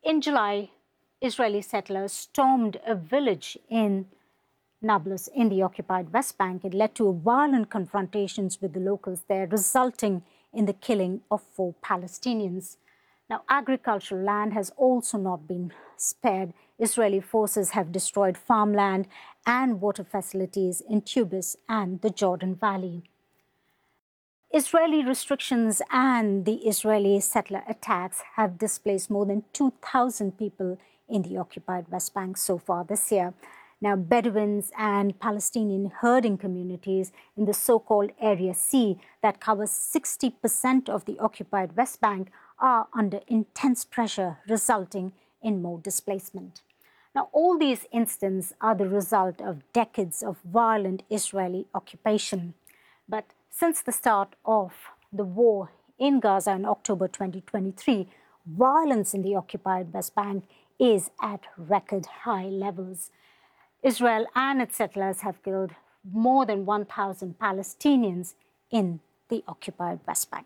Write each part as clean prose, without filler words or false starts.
In July, Israeli settlers stormed a village in Nablus in the occupied West Bank. It led to violent confrontations with the locals there, resulting in the killing of 4 Palestinians. Now, agricultural land has also not been spared. Israeli forces have destroyed farmland and water facilities in Tubis and the Jordan Valley. Israeli restrictions and the Israeli settler attacks have displaced more than 2,000 people in the occupied West Bank so far this year. Now, Bedouins and Palestinian herding communities in the so-called Area C that covers 60% of the occupied West Bank are under intense pressure, resulting in more displacement. Now, all these incidents are the result of decades of violent Israeli occupation. But since the start of the war in Gaza in October 2023, violence in the occupied West Bank is at record high levels. Israel and its settlers have killed more than 1,000 Palestinians in the occupied West Bank.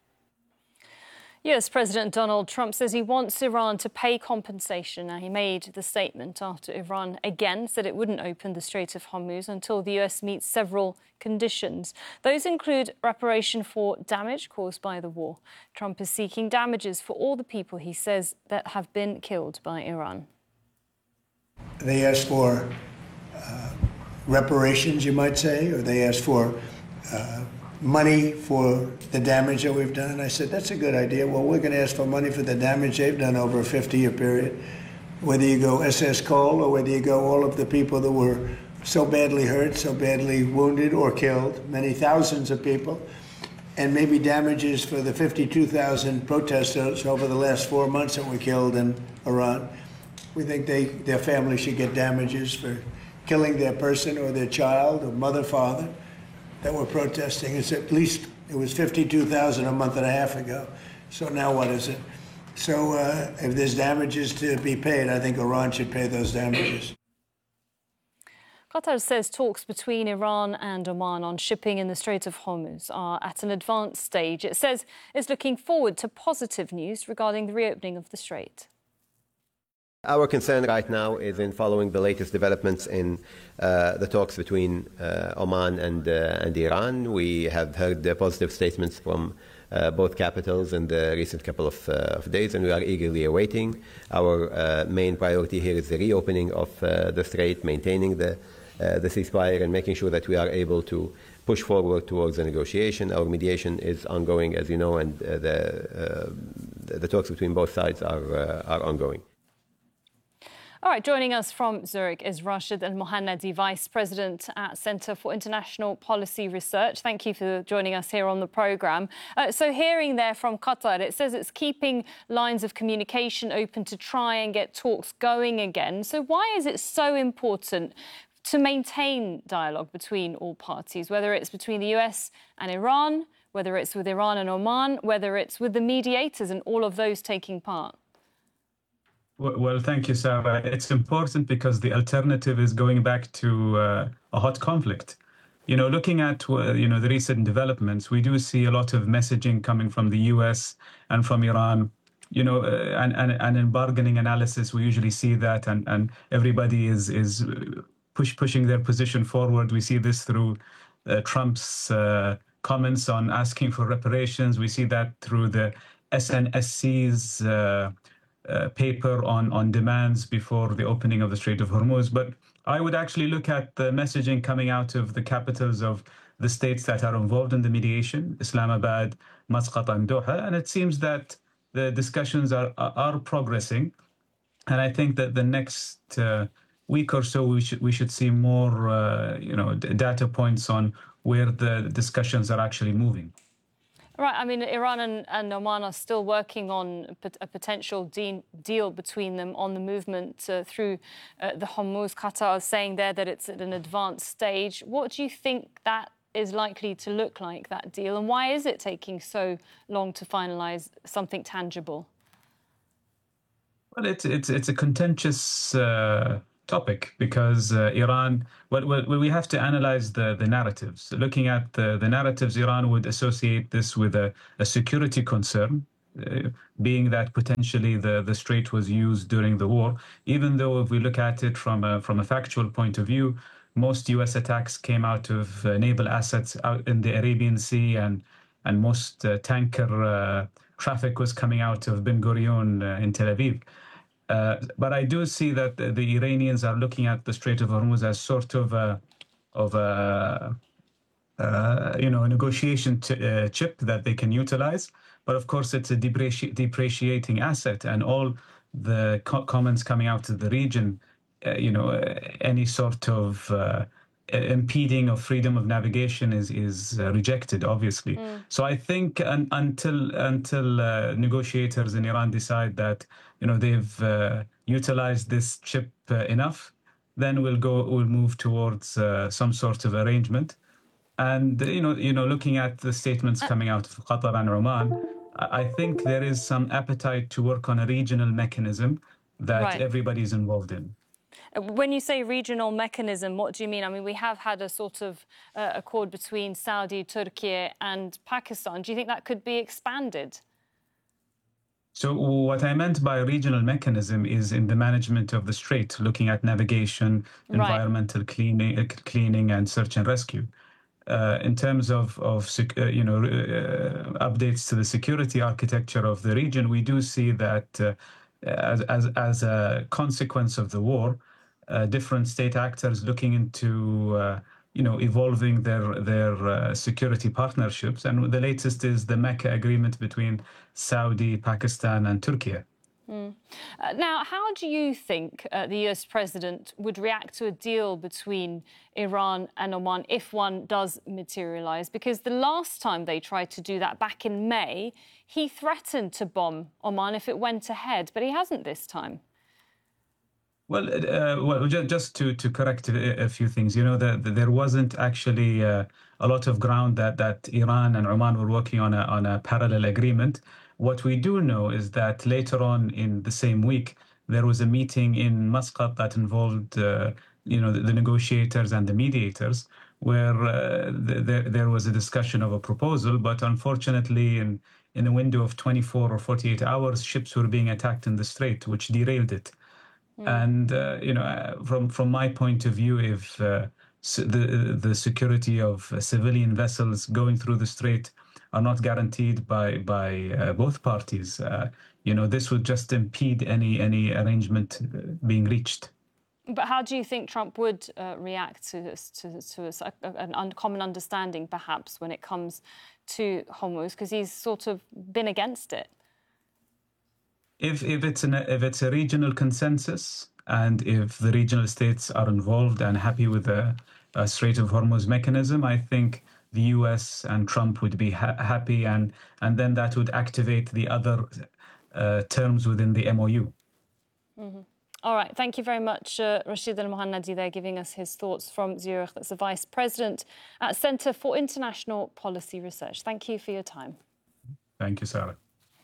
US President Donald Trump says he wants Iran to pay compensation. Now, he made the statement after Iran again said it wouldn't open the Strait of Hormuz until the US meets several conditions. Those include reparation for damage caused by the war. Trump is seeking damages for all the people he says that have been killed by Iran. They asked for reparations, you might say, or they asked for money for the damage that we've done. I said, that's a good idea. Well, we're going to ask for money for the damage they've done over a 50-year period. Whether you go SS Cole or whether you go all of the people that were so badly hurt, so badly wounded or killed, many thousands of people, and maybe damages for the 52,000 protesters over the last 4 months that were killed in Iran. We think their family should get damages for killing their person or their child or mother, father that were protesting. It's at least, it was 52,000 a month and a half ago. So now what is it? So if there's damages to be paid, I think Iran should pay those damages. Qatar says talks between Iran and Oman on shipping in the Strait of Hormuz are at an advanced stage. It says it's looking forward to positive news regarding the reopening of the strait. Our concern right now is in following the latest developments in the talks between Oman and Iran. We have heard positive statements from both capitals in the recent couple of days, and we are eagerly awaiting. Our main priority here is the reopening of the strait, maintaining the ceasefire, and making sure that we are able to push forward towards a negotiation. Our mediation is ongoing, as you know, and the talks between both sides are ongoing. All right, joining us from Zurich is Rashid Al-Mohannadi, Vice President at Centre for International Policy Research. Thank you for joining us here on the programme. So hearing there from Qatar, it says it's keeping lines of communication open to try and get talks going again. So why is it so important to maintain dialogue between all parties, whether it's between the US and Iran, whether it's with Iran and Oman, whether it's with the mediators and all of those taking part? Well, thank you, Sarah. It's important because the alternative is going back to a hot conflict. You know, looking at, the recent developments, we do see a lot of messaging coming from the US and from Iran, and in bargaining analysis, we usually see that, and everybody is pushing their position forward. We see this through Trump's comments on asking for reparations. We see that through the SNSC's paper on demands before the opening of the Strait of Hormuz. But I would actually look at the messaging coming out of the capitals of the states that are involved in the mediation, Islamabad, Muscat, and Doha. And it seems that the discussions are progressing. And I think that the next week or so, we should see more, data points on where the discussions are actually moving. Right. I mean, Iran and Oman are still working on a potential deal between them on the movement through the Hormuz. Qatar is saying there that it's at an advanced stage. What do you think that is likely to look like, that deal? And why is it taking so long to finalise something tangible? Well, it's a contentious topic because Iran, we have to analyze the narratives. Looking at the narratives, Iran would associate this with a security concern, being that potentially the strait was used during the war, even though if we look at it from a factual point of view, most U.S. attacks came out of naval assets out in the Arabian Sea, and most tanker traffic was coming out of Ben Gurion in Tel Aviv. But I do see that the Iranians are looking at the Strait of Hormuz as sort of a negotiation chip that they can utilize. But of course, it's a depreciating asset, and all the comments coming out of the region, any sort of impeding of freedom of navigation is rejected, obviously. So I think until negotiators in Iran decide that they've utilized this chip enough, then we'll move towards some sort of arrangement. And looking at the statements coming out of Qatar and Oman, I think there is some appetite to work on a regional mechanism that everybody's involved in. When you say regional mechanism, what do you mean? I mean, we have had a sort of accord between Saudi, Turkey and Pakistan. Do you think that could be expanded? So what I meant by a regional mechanism is in the management of the strait, looking at navigation, environmental cleaning and search and rescue. In terms of updates to the security architecture of the region, we do see that as a consequence of the war, different state actors looking into evolving their security partnerships, and the latest is the Mecca agreement between Saudi, Pakistan, and Turkey. Now, how do you think the US president would react to a deal between Iran and Oman if one does materialize? Because the last time they tried to do that back in May, he threatened to bomb Oman if it went ahead, but he hasn't this time. Well, just to correct a few things, that there wasn't actually a lot of ground that Iran and Oman were working on a parallel agreement. What we do know is that later on in the same week, there was a meeting in Muscat that involved, the negotiators and the mediators, where there was a discussion of a proposal. But unfortunately, in a window of 24 or 48 hours, ships were being attacked in the strait, which derailed it. And from my point of view, if the security of civilian vessels going through the strait are not guaranteed by both parties, this would just impede any arrangement being reached. But how do you think Trump would react to this, to a common understanding, perhaps, when it comes to Hormuz? Because he's sort of been against it. If it's a regional consensus, and if the regional states are involved and happy with the Strait of Hormuz mechanism, I think the US and Trump would be happy, and then that would activate the other terms within the MOU. Mm-hmm. All right. Thank you very much, Rashid Al-Mohannadi, there giving us his thoughts from Zurich. That's the Vice President at Centre for International Policy Research. Thank you for your time. Thank you, Sarah.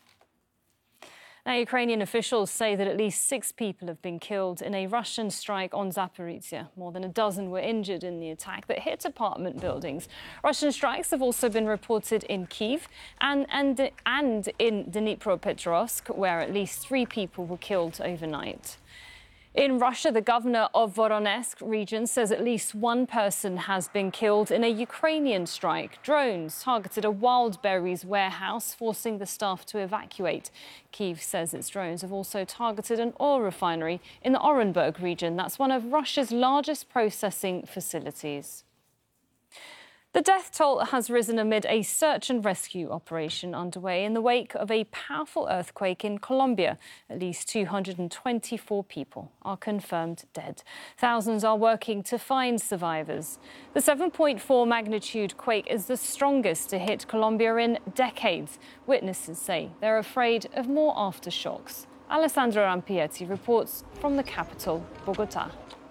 Now, Ukrainian officials say that at least 6 people have been killed in a Russian strike on Zaporizhzhia. More than a dozen were injured in the attack that hit apartment buildings. Russian strikes have also been reported in Kyiv and in Dnipropetrovsk, where at least 3 people were killed overnight. In Russia, the governor of Voronezh region says at least 1 person has been killed in a Ukrainian strike. Drones targeted a wild berries warehouse, forcing the staff to evacuate. Kyiv says its drones have also targeted an oil refinery in the Orenburg region. That's one of Russia's largest processing facilities. The death toll has risen amid a search and rescue operation underway in the wake of a powerful earthquake in Colombia. At least 224 people are confirmed dead. Thousands are working to find survivors. The 7.4 magnitude quake is the strongest to hit Colombia in decades. Witnesses say they're afraid of more aftershocks. Alessandro Rampietti reports from the capital, Bogotá.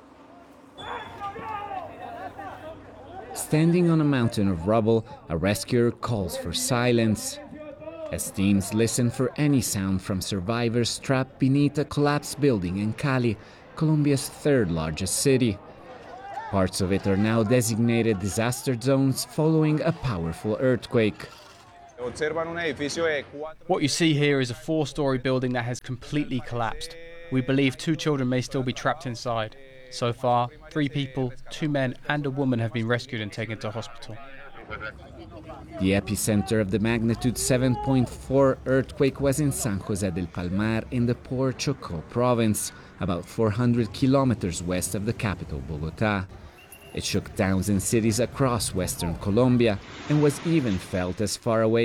Standing on a mountain of rubble, a rescuer calls for silence. As teams listen for any sound from survivors trapped beneath a collapsed building in Cali, Colombia's 3rd largest city. Parts of it are now designated disaster zones following a powerful earthquake. What you see here is a 4-story building that has completely collapsed. We believe 2 children may still be trapped inside. So far, 3 people, 2 men and a woman have been rescued and taken to hospital. The epicenter of the magnitude 7.4 earthquake was in San José del Palmar in the poor Chocó province, about 400 kilometers west of the capital, Bogotá. It shook towns and cities across western Colombia and was even felt as far away